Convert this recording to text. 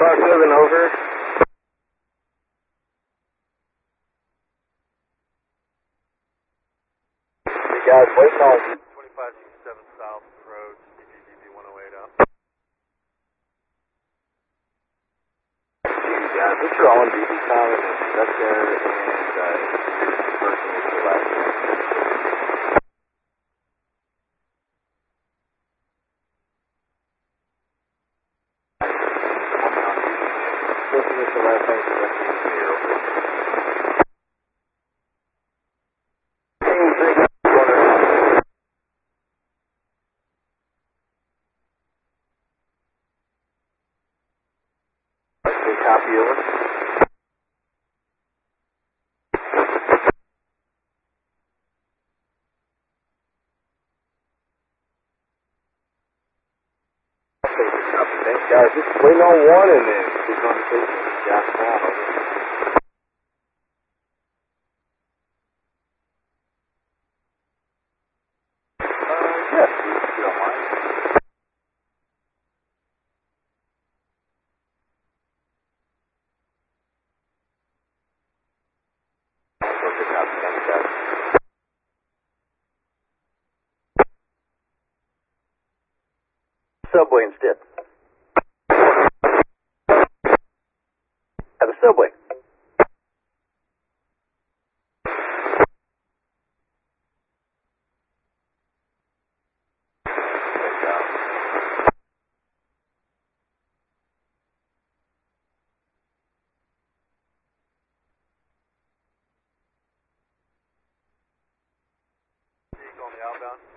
Fox 7 over. You guys, wait call 2567 South Approach, DGDB 108 up. You guys, this is Roland BB Common, that's there, and first initial last name. First initial last name, so that's zero. Copy over. Thanks, guys. Just waiting on one and then we're going to take Jack Paul. Yes, if you don't mind. Okay, copy. Thanks, guys. Subway instead. Have a subway. On the outbound.